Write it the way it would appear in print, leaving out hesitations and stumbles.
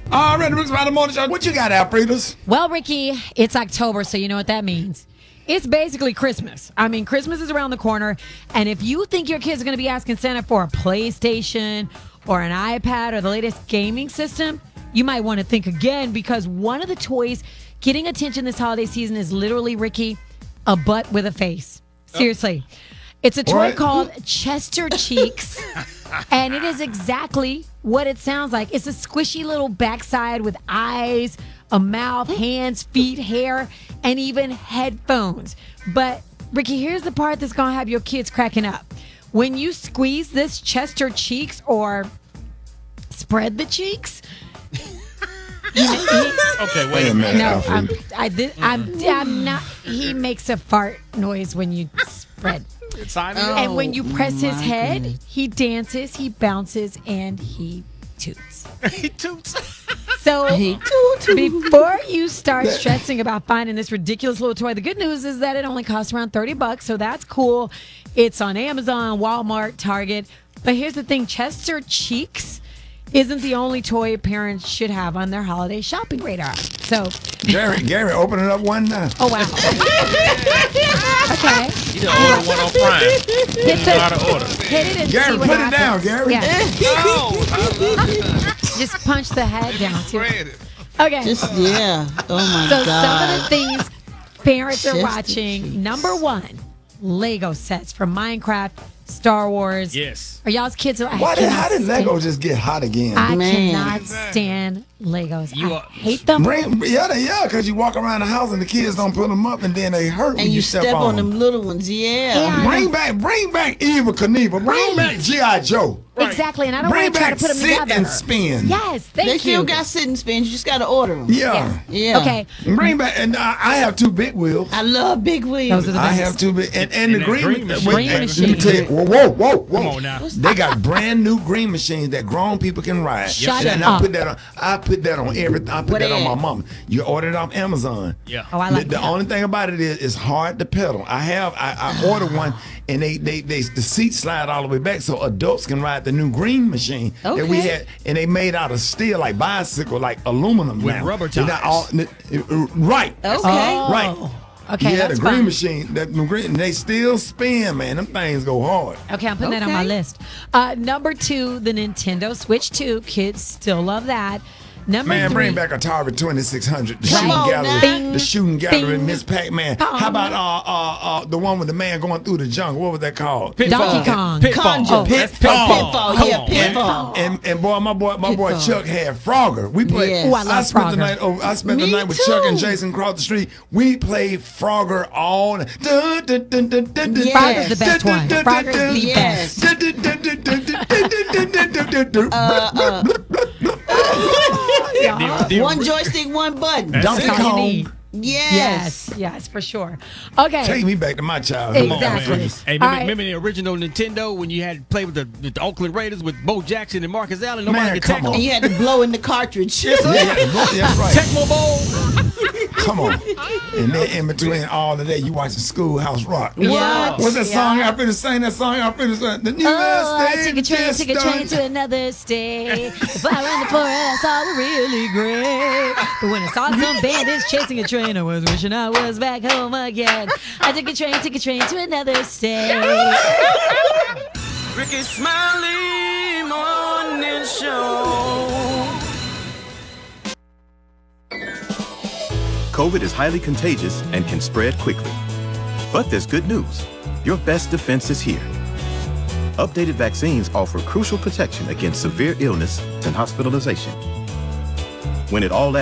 All right, Rick's Friday Morning Show. What you got, Alfredas? Well, Ricky, it's October, so you know what that means. It's basically Christmas. I mean, Christmas is around the corner, and if you think your kids are going to be asking Santa for a PlayStation or an iPad or the latest gaming system, you might want to think again, because one of the toys getting attention this holiday season is literally, Ricky, a butt with a face. Seriously. It's a toy called Chester Cheeks, and it is exactly what it sounds like. It's a squishy little backside with eyes, a mouth, hands, feet, hair, and even headphones. But, Ricky, here's the part that's going to have your kids cracking up. When you squeeze this Chester Cheeks or spread the cheeks... Okay, wait a minute. No, I'm not. He makes a fart noise when you spread. And when you press his head, he dances, he bounces, and he toots. He toots. So before you start stressing about finding this ridiculous little toy, the good news is that it only costs around $30, so that's cool. It's on Amazon, Walmart, Target. But here's the thing, Chester Cheeks isn't the only toy parents should have on their holiday shopping radar. So Gary, open it up one now. Oh, wow. Okay. You done order one on Prime. Hit it and Gary, see what put happens. it down, Gary. Yeah. Oh, I love Just punch the head down. Spread it. Okay. Oh my So God. some of the things parents are Chester watching. Cheeks. Number one, Lego sets from Minecraft, Star Wars. Yes. Are y'all's kids? How did Lego just get hot again? I Man. cannot stand Legos. You I are- hate them. Because you walk around the house and the kids don't put them up and then they hurt when And you you step on them little ones, Yeah. Bring back Eva Knievel. Bring back G.I. Joe. Exactly, and I don't Bring want to try to back put them Sit together. and Spin. Yes, thank They you. still got sit and spins. You just got to order them. Yeah. Yeah. Okay. Bring back, and I have two big wheels. I love big wheels. Those are the I best. have two big, and the that green green machine. wait, Green let me machine. tell you, whoa. Come on now. They got brand new green machines that grown people can ride. Shut and up. I put that on everything. I put What that on ad? my mama. You order it off Amazon. Yeah. Oh, I like the that. only thing about it is it's hard to pedal. I ordered one, and the seats slide all the way back so adults can ride the new green machine that we Okay. had, and they made out of steel, like bicycle, like aluminum With now. rubber They're not tires. right. Okay. Right. Okay, Yeah, that's the green fine. machine, they still spin, man. Them things go hard. Okay, I'm putting that on my Okay. list. Number two, the Nintendo Switch 2. Kids still love that. Number Man, three. bring back Atari 2600, the Come shooting on gallery, now. Bing, the shooting gallery, bing, Miss Pac-Man. pong. How about the one with the man going through the jungle? What was that called? Donkey Kong. Pitfall. Conjure. That's Pitfall. Pitfall. Come Yeah, on, man. pitfall. And boy, my boy Pitfall. Chuck had Frogger. We played. Yes. Ooh, I love spent the Frogger. night. I spent the Me night with Chuck and too. Jason across the street. We played Frogger all. Yes. Frogger's the best one. Frogger's the Yes. One joystick, one button. That's Donkey it. That's all you Kong. need. Yes. Yes, for sure. Okay. Take me back to my childhood. Exactly. Hey, All right. remember the original Nintendo when you had to play with the Oakland Raiders with Bo Jackson and Marcus Allen? Nobody Man, could come tackle on. And you had to blow in the cartridge. Yeah, right. Tecmo Bowl. Come on. And then in between all of that, you watching Schoolhouse Rock. What? What's that song I finished saying? That song I finished saying? The new Oh, state take a train just to started. another state. The fire and the forest all were really great. But when I saw some bandits chasing a train, I was wishing I was back home again. I took a train to another state. Ricky Smiley Morning Show. COVID is highly contagious and can spread quickly. But there's good news. Your best defense is here. Updated vaccines offer crucial protection against severe illness and hospitalization. When it all